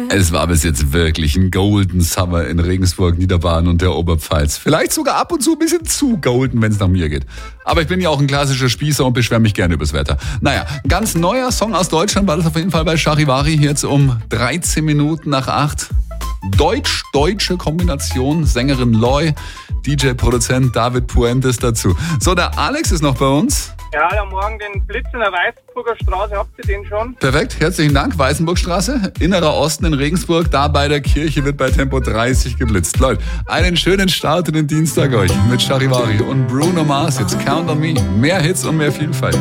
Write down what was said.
Es war bis jetzt wirklich ein Golden Summer in Regensburg, Niederbayern und der Oberpfalz. Vielleicht sogar ab und zu ein bisschen zu golden, wenn es nach mir geht. Aber ich bin ja auch ein klassischer Spießer und beschwere mich gerne übers Wetter. Naja, ein ganz neuer Song aus Deutschland war das auf jeden Fall bei Charivari. Jetzt um 13 Minuten nach 8. Deutsch-deutsche Kombination, Sängerin Loy, DJ-Produzent David Puentes dazu. So, der Alex ist noch bei uns. Ja, am Morgen den Blitz in der Weißenburger Straße, habt ihr den schon? Perfekt, herzlichen Dank. Weißenburgstraße, innerer Osten in Regensburg, da bei der Kirche wird bei Tempo 30 geblitzt. Leute, einen schönen Start in den Dienstag euch mit Charivari und Bruno Mars. Jetzt Count on Me. Mehr Hits und mehr Vielfalt.